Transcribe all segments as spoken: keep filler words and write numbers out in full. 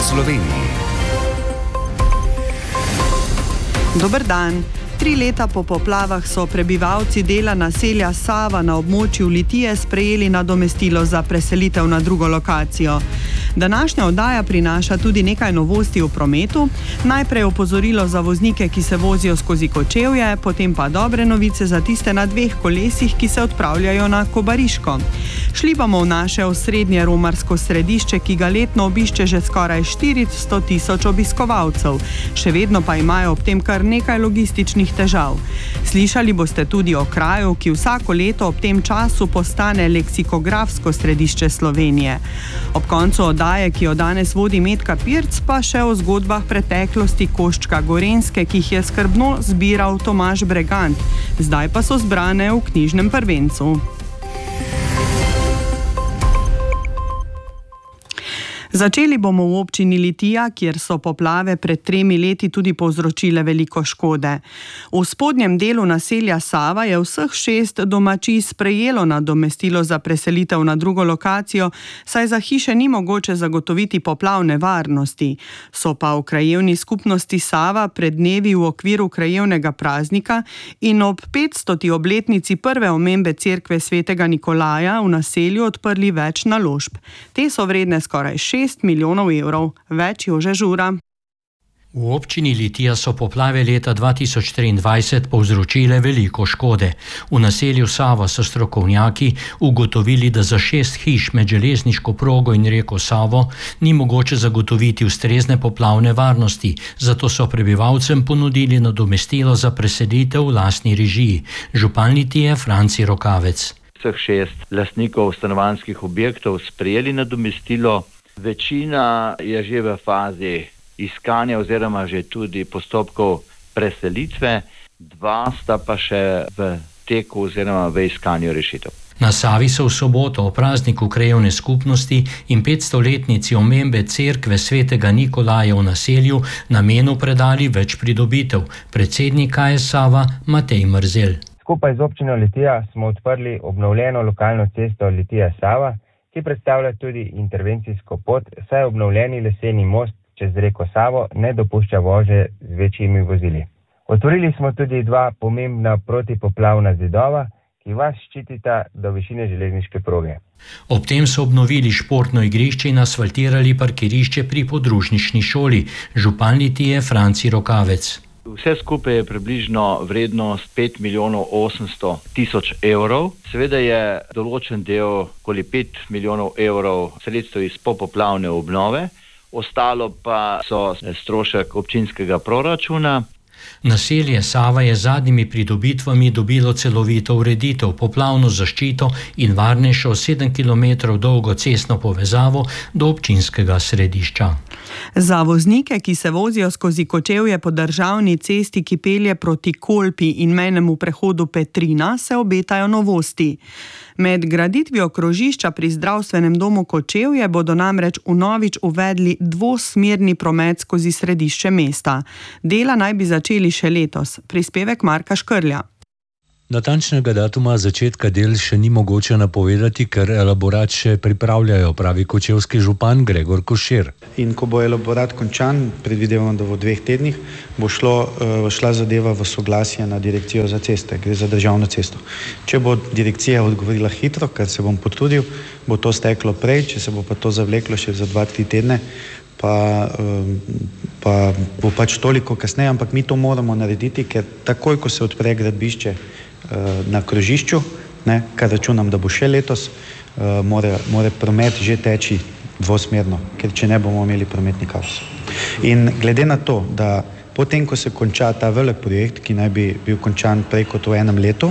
Sloveniji. Dober dan. Tri leta po poplavah so prebivalci dela naselja Sava na območju Litije sprejeli nadomestilo za preselitev na drugo lokacijo. Današnja oddaja prinaša tudi nekaj novosti v prometu. Najprej opozorilo za voznike, ki se vozijo skozi Kočevje, potem pa dobre novice za tiste na dveh kolesih, ki se odpravljajo na Kobariško. Šli bomo v naše osrednje romarsko središče, ki ga letno obišče že skoraj štiristo tisoč obiskovalcev. Še vedno pa imajo ob tem kar nekaj logističnih težav. Slišali boste tudi o kraju, ki vsako leto ob tem času postane leksikografsko središče Slovenije. Ob koncu oddaje, ki jo danes vodi Metka Pirc, pa še o zgodbah preteklosti koščka Gorenjske, ki jih je skrbno zbiral Tomaž Bregant. Zdaj pa so zbrane v knjižnem prvencu. Začeli bomo v občini Litija, kjer so poplave pred tremi leti tudi povzročile veliko škode. V spodnjem delu naselja Sava je vseh šest domačij sprejelo nadomestilo za preselitev na drugo lokacijo, saj za hiše ni mogoče zagotoviti poplavne varnosti. So pa v krajevni skupnosti Sava pred dnevi v okviru krajevnega praznika in ob petstoti obletnici prve omembe cerkve svetega Nikolaja v naselju odprli več naložb. Te so vredne skoraj šest milijonov evrov. Več Jože Žura. V občini Litija so poplave leta dva tisoč triindvajset povzročile veliko škode. V naselju Sava so strokovnjaki ugotovili, da za šest hiš med železniško progo in reko Savo ni mogoče zagotoviti ustrezne poplavne varnosti, zato so prebivalcem ponudili nadomestilo za preselitev v lastni režiji. Župan Litije Franci Rokavec. Vseh šest lastnikov stanovanjskih objektov sprejeli nadomestilo. Večina je že v fazi iskanja oziroma že tudi postopkov preselitve, dva sta pa še v teku oziroma v iskanju rešitev. Na Savi so v soboto o prazniku krajevne skupnosti in petstoletnici omembe cerkve svetega Nikolaja v naselju namenu predali več pridobitev. Predsednik K S Sava Matej Mrzelj. Skupaj z občino Litija smo odprli obnovljeno lokalno cesto Litija-Sava, ki predstavlja tudi intervencijsko pot, saj obnovljeni leseni most čez reko Savo ne dopušča vožnje z večjimi vozili. Otvorili smo tudi dva pomembna protipoplavna zidova, ki vas ščitita do višine železniške proge. Ob tem so obnovili športno igrišče in asfaltirali parkirišče pri podružnični šoli. Župan Litije Franci Rokavec. Vse skupaj je približno vrednost pet milijonov osemsto tisoč evrov. Seveda je določen del, okoli pet milijonov evrov sredstev iz popoplavne obnove, ostalo pa so strošek občinskega proračuna. Naselje Sava je z zadnjimi pridobitvami dobilo celovito ureditev, poplavno zaščito in varnejšo sedem kilometrov dolgo cestno povezavo do občinskega središča. Za voznike, ki se vozijo skozi Kočevje po državni cesti, ki pelje proti Kolpi in mejnemu prehodu Petrina, se obetajo novosti. Med graditvijo krožišča pri zdravstvenem domu Kočevje bodo namreč vnovič uvedli dvosmerni promet skozi središče mesta. Dela naj bi začeli še letos. Prispevek Marka Škrlja. Natančnega datuma začetka del še ni mogoče napovedati, ker elaborat še pripravljajo, pravi kočevski župan Gregor Košir. In ko bo elaborat končan, predvidevamo, da v dveh tednih, bo šlo, šla zadeva v soglasje na direkcijo za ceste, gre za državno cesto. Če bo direkcija odgovorila hitro, kar se bom potrudil, bo to steklo prej, če se bo pa to zavleklo še za dva, tri tedne, pa, pa bo pač toliko kasneje, ampak mi to moramo narediti, ker takoj, ko se odpre gradbišče na krožišču, ne, kar računam, da bo še letos, mora, mora promet že teči dvosmerno, ker če ne bomo imeli prometni kaos. In glede na to, da potem, ko se konča ta velik projekt, ki naj bi bil končan prej kot v enem letu,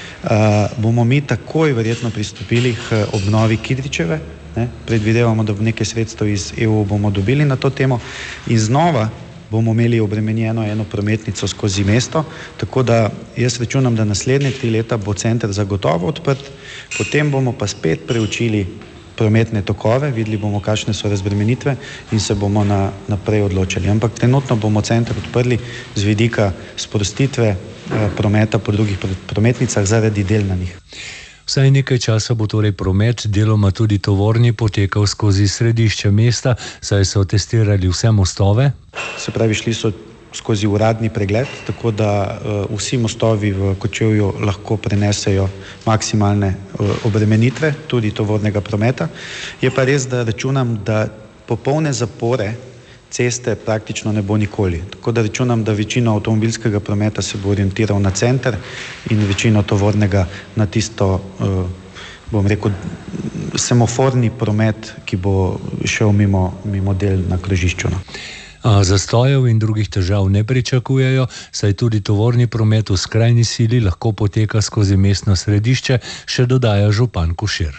bomo mi takoj verjetno pristopili k obnovi Kidričeve, ne, predvidevamo, da bo nekaj sredstev iz E U bomo dobili na to temo in znova bomo imeli obremenjeno eno prometnico skozi mesto, tako da jaz računam, da naslednje tri leta bo center zagotovo odprt, potem bomo pa spet preučili prometne tokove, videli bomo, kakšne so razbremenitve in se bomo na, naprej odločili. Ampak trenutno bomo center odprli z vidika sprostitve eh, prometa po drugih prometnicah zaradi del na njih. Vsaj nekaj časa bo torej promet, deloma tudi tovorni, potekal skozi središče mesta, saj so testirali vse mostove. Se pravi, šli so skozi uradni pregled, tako da uh, vsi mostovi v Kočevju lahko prenesejo maksimalne uh, obremenitve, tudi tovornega prometa. Je pa res, da računam, da popolne zapore ceste praktično ne bo nikoli. Tako da računam, da večino avtomobilskega prometa se bo orientiral na center in večino tovornega na tisto, uh, bom rekel, semaforni promet, ki bo šel mimo, mimo del na krožišču. A zastojev in drugih težav ne pričakujejo, saj tudi tovorni promet v skrajni sili lahko poteka skozi mestno središče, še dodaja župan Košir.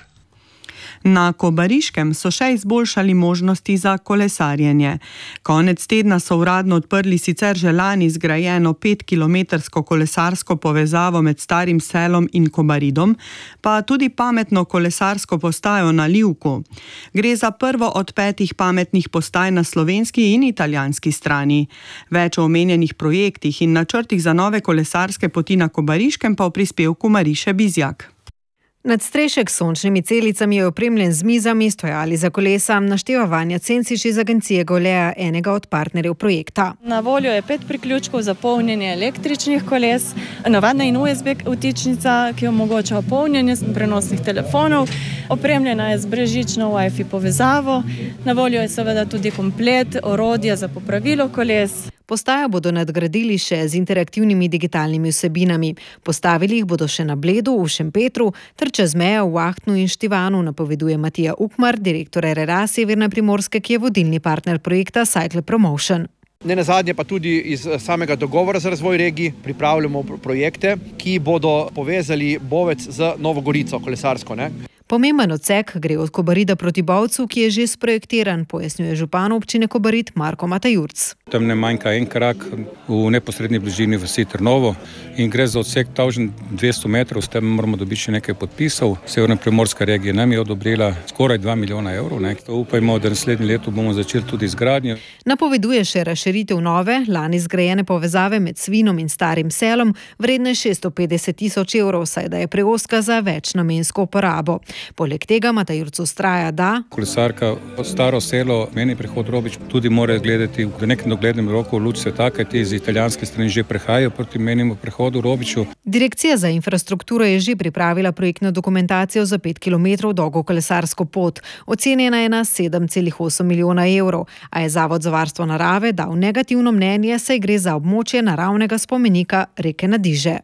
Na Kobariškem so še izboljšali možnosti za kolesarjenje. Konec tedna so uradno odprli sicer že lani zgrajeno petkilometrsko kolesarsko povezavo med Starim selom in Kobaridom, pa tudi pametno kolesarsko postajo na Livku. Gre za prvo od petih pametnih postaj na slovenski in italijanski strani. Več o omenjenih projektih in načrtih za nove kolesarske poti na Kobariškem pa v prispevku Mariše Bizjak. Nadstrešek s sončnimi celicami je opremljen z mizami, stojali za kolesa, našteva Vanja Cenciš iz agencije Golea, enega od partnerjev projekta. Na voljo je pet priključkov za polnjenje električnih koles, navadna in U S B vtičnica, ki omogoča polnjenje prenosnih telefonov, opremljena je z brezžično Wi-Fi povezavo, na voljo je seveda tudi komplet orodja za popravilo koles. Postajo bodo nadgradili še z interaktivnimi digitalnimi vsebinami. Postavili jih bodo še na Bledu, v Šempetru ter čez mejo v Ahtnu in Štivanu, napoveduje Matija Ukmar, direktor R R A Severne Primorske, ki je vodilni partner projekta Cycle Promotion. Ne nazadnje pa tudi iz samega dogovora za razvoj regij pripravljamo projekte, ki bodo povezali Bovec z Novo Gorico, kolesarsko, ne? Pomemben odsek gre od Kobarida proti Bovcu, ki je že sprojektiran, pojasnjuje župan občine Kobarid Marko Matajurc. Tam ne manjka en krak v neposrednji bližini vasi Trnovo in gre za odsek tisoč dvesto metrov, s tem moramo dobiti še nekaj podpisov. Severna Primorska regija nam je odobrila skoraj dva milijona evrov. Ne? Upajmo, da naslednje leto bomo začeli tudi izgradnjo. Napoveduje še razširitev nove, lani zgrajene povezave med Svinom in Starim selom, vredne šeststo petdeset tisoč evrov, saj da je preoska za večnamensko uporabo. Poleg tega Matajurc vztraja, da kolesarka Staro selo, meni prehod Robič, tudi mora gledati v nekem doglednem roku luč sveta, kajti iz italijanske strani že prehajajo proti menimo prehodu Robiču. Direkcija za infrastrukturo je že pripravila projektno dokumentacijo za pet kilometrov dolgo kolesarsko pot. Ocenjena je na sedem celih osem milijona evrov, a je Zavod za varstvo narave dal negativno mnenje, saj gre za območje naravnega spomenika reke Nadiže.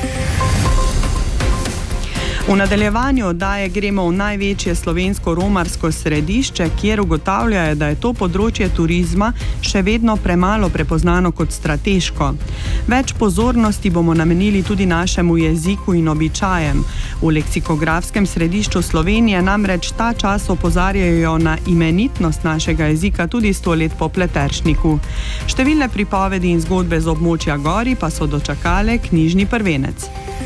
V nadaljevanju oddaje gremo v največje slovensko romarsko središče, kjer ugotavljajo, da je to področje turizma še vedno premalo prepoznano kot strateško. Več pozornosti bomo namenili tudi našemu jeziku in običajem. V leksikografskem središču Slovenije namreč ta čas opozarjajo na imenitnost našega jezika tudi sto let po Pleteršniku. Številne pripovedi in zgodbe z območja gori pa so dočakale knjižni prvenec.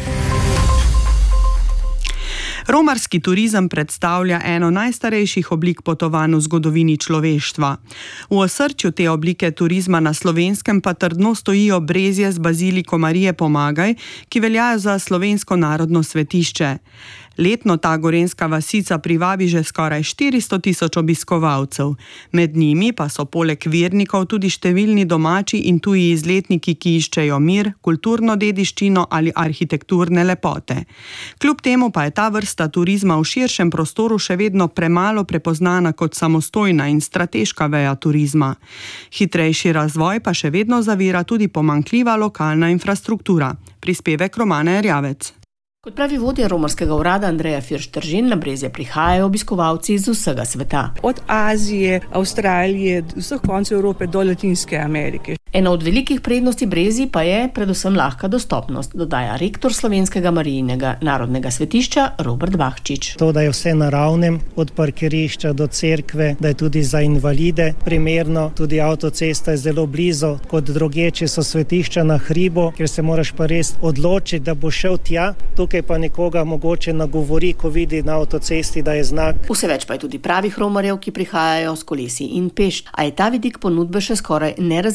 Romarski turizem predstavlja eno najstarejših oblik potovanj v zgodovini človeštva. V osrčju te oblike turizma na Slovenskem pa trdno stojijo Brezje z baziliko Marije Pomagaj, ki veljajo za slovensko narodno svetišče. Letno ta gorenska vasica privabi že skoraj štiristo tisoč obiskovalcev. Med njimi pa so poleg vernikov tudi številni domači in tuji izletniki, ki iščejo mir, kulturno dediščino ali arhitekturne lepote. Kljub temu pa je ta vrsta turizma v širšem prostoru še vedno premalo prepoznana kot samostojna in strateška veja turizma. Hitrejši razvoj pa še vedno zavira tudi pomanjkljiva lokalna infrastruktura. Prispevek Romane Erjavec. Kot pravi vodja romarskega urada Andreja Firš-Tržin, na Brezje prihajajo obiskovalci iz vsega sveta. Od Azije, Avstralije, vseh koncev Evrope do Latinske Amerike. Ena od velikih prednosti Brezij pa je predvsem lahka dostopnost, dodaja rektor Slovenskega Marijinega narodnega svetišča Robert Bahčič. To, da je vse naravnem, od parkirišča do cerkve, da je tudi za invalide primerno, tudi avtocesta je zelo blizu, kot drugeče so svetišča na hribu, kjer se moraš pa res odločiti, da bo šel tja, tukaj pa nekoga mogoče nagovori, ko vidi na avtocesti, da je znak. Vse več pa je tudi pravih romarjev, ki prihajajo s kolesi in peš, a je ta vidik ponudbe še skoraj nerazvit. Poti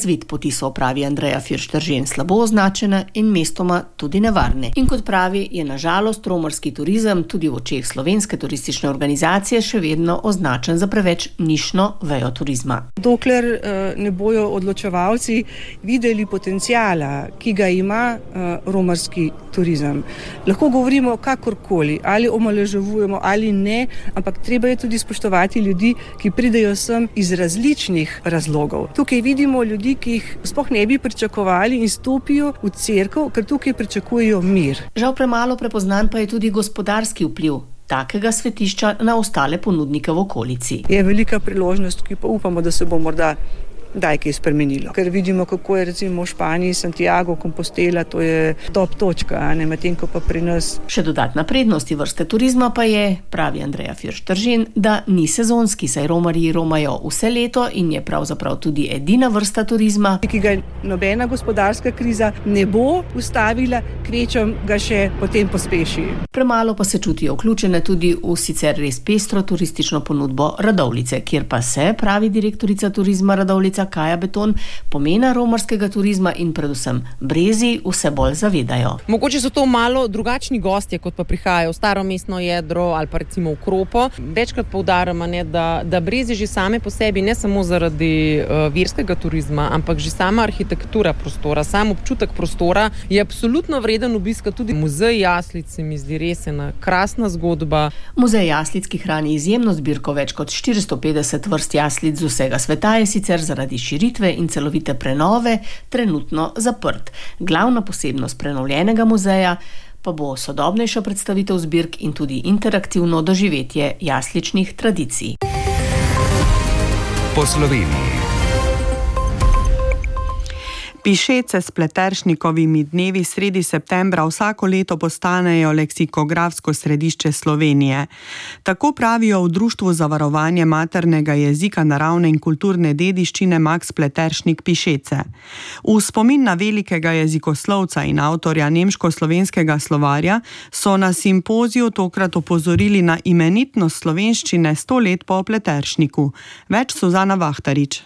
ki so, pravi Andreja Firšteržen, slabo označene in mestoma tudi nevarne. In kot pravi, je na žalost romarski turizem tudi v očeh slovenske turistične organizacije še vedno označen za preveč nišno vejo turizma. Dokler ne bojo odločevalci videli potencijala, ki ga ima romarski turizem. Lahko govorimo kakorkoli, ali omalovažujemo ali ne, ampak treba je tudi spoštovati ljudi, ki pridejo sem iz različnih razlogov. Tukaj vidimo ljudi, ki jih sploh ne bi pričakovali in stopijo v cerkev, ker tukaj pričakujejo mir. Žal premalo prepoznan pa je tudi gospodarski vpliv takega svetišča na ostale ponudnike v okolici. Je velika priložnost, ki pa upamo, da se bo morda daj kaj spremenilo. Ker vidimo, kako je recimo v Španiji Santiago, Compostela, to je top točka, a ne medtem ko pa pri nas. Še dodatna prednost vrste turizma pa je, pravi Andreja Firšteržen, da ni sezonski, saj romarji romajo vse leto in je pravzaprav tudi edina vrsta turizma, ki ga nobena gospodarska kriza ne bo ustavila, kvečem ga še potem pospeši. Premalo pa se čutijo vključene tudi v sicer res pestro turistično ponudbo Radovljice, kjer pa se, pravi direktorica turizma Radovljica Kaja Beton, pomena romarskega turizma in predvsem Brezij vse bolj zavedajo. Mogoče so to malo drugačni gostje, kot pa prihajajo v staro mestno jedro ali pa recimo v Kropo. Večkrat poudarjamo, da, da Brezij že same po sebi, ne samo zaradi uh, verskega turizma, ampak že sama arhitektura prostora, sam občutek prostora je absolutno vreden obiska. Tudi muzej jaslic se mi zdi res ena krasna zgodba. Muzej jaslic, ki hrani izjemno zbirko več kot štiristo petdeset vrst jaslic z vsega sveta, je sicer zaradi širitve in celovite prenove trenutno zaprt. Glavna posebnost prenovljenega muzeja pa bo sodobnejša predstavitev zbirk in tudi interaktivno doživetje jasličnih tradicij. Po Sloveniji. Pišece s Pleteršnikovimi dnevi sredi septembra vsako leto postanejo leksikografsko središče Slovenije. Tako pravijo v Društvu za varovanje maternega jezika, naravne in kulturne dediščine Max Pleteršnik Pišece. V spomin na velikega jezikoslovca in avtorja nemško-slovenskega slovarja so na simpoziju tokrat opozorili na imenitnost slovenščine sto let po Pleteršniku. Več Suzana Vahtarič.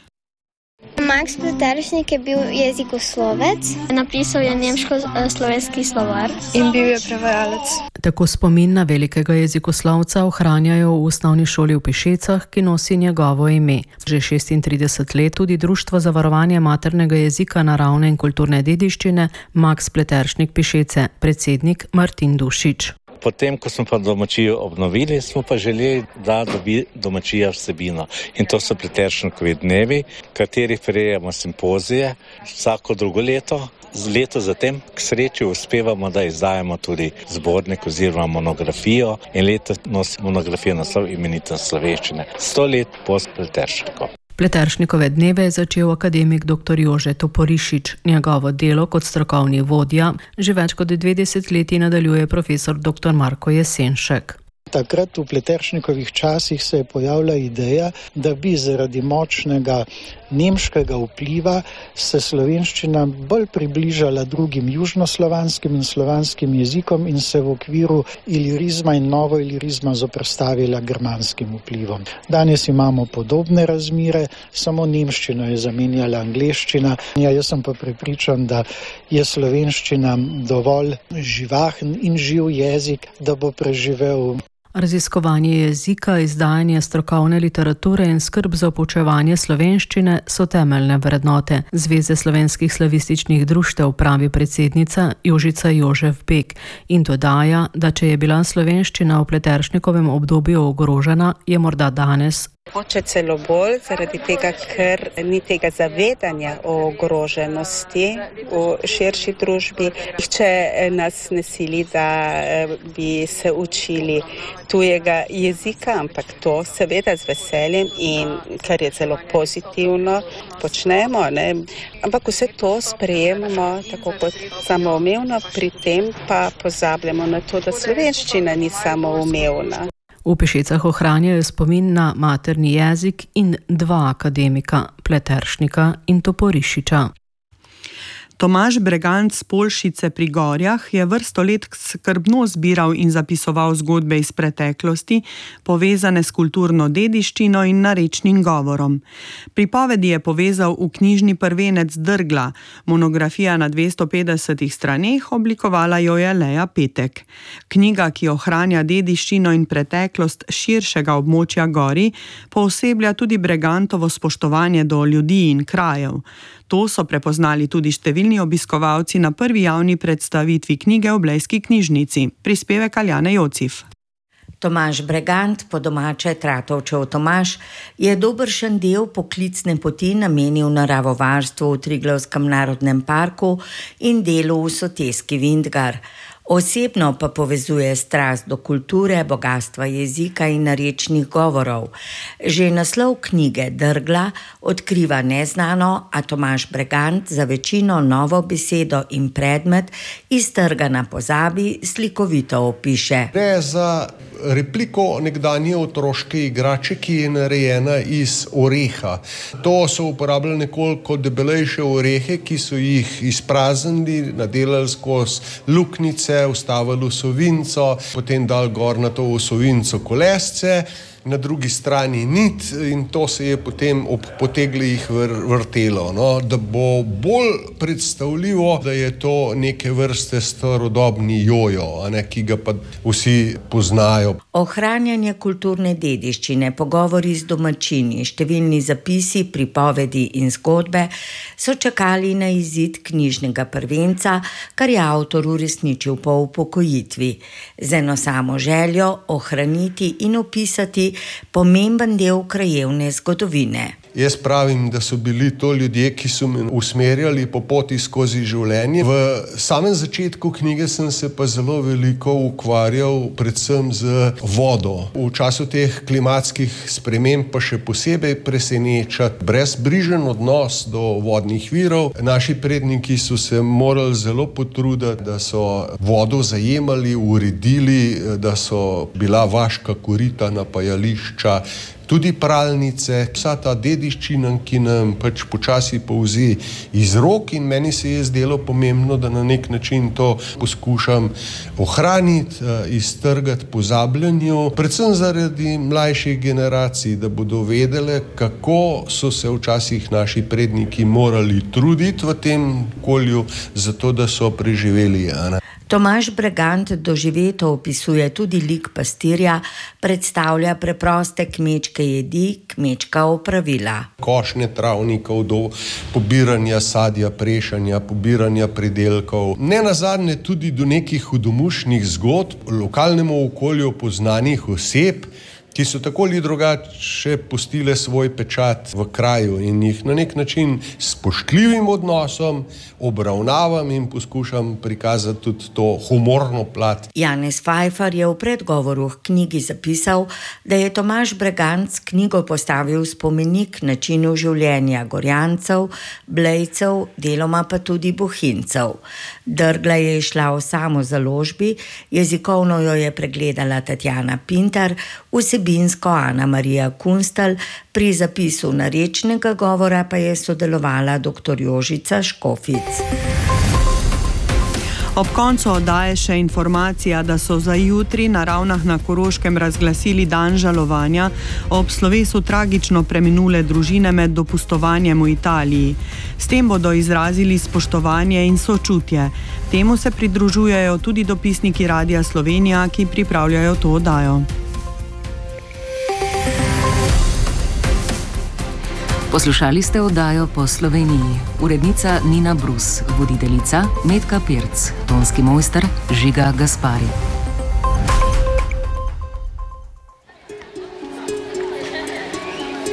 Max Pleteršnik je bil jezikoslovec, napisal je nemško-slovenski slovar in bil je prevajalec. Tako spomin na velikega jezikoslovca ohranjajo v osnovni šoli v Pišecah, ki nosi njegovo ime. Že šestintrideset let tudi Društvo za varovanje maternega jezika, naravne in kulturne dediščine Max Pleteršnik Pišece, predsednik Martin Dušič. Potem, ko smo pa domačijo obnovili, smo pa želeli, da dobi domačija vsebino. In to so Pleteršnikovi dnevi, katerih prejemamo simpozije vsako drugo leto. Z leto zatem k sreči uspevamo, da izdajamo tudi zbornik oziroma monografijo in leto nosi monografijo naslov Imenitnost slovenščine. Sto let po Pleteršniku. Pleteršnikove dneve je začel akademik doktor Jože Toporišič. Njegovo delo kot strokovni vodja že več kot dve desetletji nadaljuje profesor doktor Marko Jesenšek. Takrat v Pleteršnikovih časih se je pojavila ideja, da bi zaradi močnega nemškega vpliva se slovenščina bolj približala drugim južnoslovanskim in slovanskim jezikom in se v okviru ilirizma in novoilirizma zoperstavila germanskim vplivom. Danes imamo podobne razmere, samo nemščino je zamenjala angleščina. Ja, jaz sem pa prepričan, da je slovenščina dovolj živahen in živ jezik, da bo preživel. Raziskovanje jezika, izdajanje strokovne literature in skrb za poučevanje slovenščine so temeljne vrednote Zveze slovenskih slavističnih društev, pravi predsednica Jožica Jožef Bek in dodaja, da če je bila slovenščina v Pleteršnikovem obdobju ogrožena, je morda danes Moče celo bolj, zaradi tega, ker ni tega zavedanja o ogroženosti v širši družbi. Nihče nas ne sili, da bi se učili tujega jezika, ampak to seveda z veseljem in kar je zelo pozitivno počnemo, ne? Ampak vse to sprejemamo tako kot samoumevno, pri tem pa pozabljamo na to, da slovenščina ni samoumevna. V Pišecah ohranjajo spomin na materni jezik in dva akademika, Pleteršnika in Toporišiča. Tomaž Bregant z Polšice pri Gorjah je vrsto let skrbno zbiral in zapisoval zgodbe iz preteklosti, povezane s kulturno dediščino in narečnim govorom. Pripovedi je povezal v knjižni prvenec Drgla, monografija na dvesto petdesetih straneh, oblikovala jo je Leja Petek. Knjiga, ki ohranja dediščino in preteklost širšega območja Gorij, pooseblja tudi Bregantovo spoštovanje do ljudi in krajev. To so prepoznali tudi številni obiskovalci na prvi javni predstavitvi knjige v Blejski knjižnici. Prispevek Aljane Jocif. Tomaž Bregant, po domače Tratovčev Tomaž, je dobršen del poklicne poti namenil naravovarstvu v Triglavskem narodnem parku in delu v soteski Vintgar. Osebno pa povezuje strast do kulture, bogatstva jezika in narečnih govorov. Že naslov knjige Drgla odkriva neznano, a Tomaž Bregant za večino novo besedo in predmet iz trga na pozabi slikovito opiše. Gre za repliko nekdanje otroške igrače, ki je narejena iz oreha. To so uporabljali nekoliko debelejše orehe, ki so jih izpraznili, nadelali skozi luknjice, vstavili v sovinco, potem dali gor na to v sovinco kolesce, na drugi strani nit in to se je potem ob poteglih vrtelo, no, da bo bolj predstavljivo, da je to neke vrste starodobni jojo, a ne, ki ga pa vsi poznajo. Ohranjanje kulturne dediščine, pogovori z domačini, številni zapisi, pripovedi in zgodbe so čakali na izid knjižnega prvenca, kar je avtor uresničil po upokojitvi. Z eno samo željo ohraniti in opisati pomemben del krajevne zgodovine. Jaz pravim, da so bili to ljudje, ki so me usmerjali po poti skozi življenje. V samem začetku knjige sem se pa zelo veliko ukvarjal predvsem z vodo. V času teh klimatskih sprememb pa še posebej preseneča brezbrižen odnos do vodnih virov. Naši predniki so se morali zelo potruditi, da so vodo zajemali, uredili, da so bila vaška korita, napajališča, tudi pralnice, vsa ta dediščina, ki nam pač počasi polzi iz rok, in meni se je zdelo pomembno, da na nek način to poskušam ohraniti, iztrgati pozabljanju, predvsem zaradi mlajših generacij, da bodo vedele, kako so se včasih naši predniki morali truditi v tem okolju, zato da so preživeli. Tomaž Bregant doživeto opisuje tudi lik pastirja, predstavlja preproste kmečke jedi, kmečka opravila. Košnje travnikov do pobiranja sadja, prešanja, pobiranja pridelkov. Ne nazadnje tudi do nekih hudomušnih zgodb, lokalnemu okolju poznanih oseb, ki so tako ali drugače pustile svoj pečat v kraju in jih na nek način s spoštljivim odnosom obravnavam in poskušam prikazati tudi to humorno plat. Janez Fajfar je v predgovoru k knjigi zapisal, da je Tomaž Bregant s knjigo postavil spomenik načinu življenja Gorjancev, Blejcev, deloma pa tudi Bohinjcev. Drgla je išla v samozaložbi, jezikovno jo je pregledala Tatjana Pintar, vsebinsko Ana Marija Kunstelj, pri zapisu narečnega govora pa je sodelovala doktor Jožica Škofic. Ob koncu oddaje še informacija, da so za jutri na Ravnah na Koroškem razglasili dan žalovanja ob slovesu tragično preminule družine med dopustovanjem v Italiji. S tem bodo izrazili spoštovanje in sočutje. Temu se pridružujejo tudi dopisniki Radia Slovenija, ki pripravljajo to oddajo. Poslušali ste oddajo Po Sloveniji. Urednica Nina Brus, voditeljica Metka Pirc, tonski mojster Žiga Gaspari.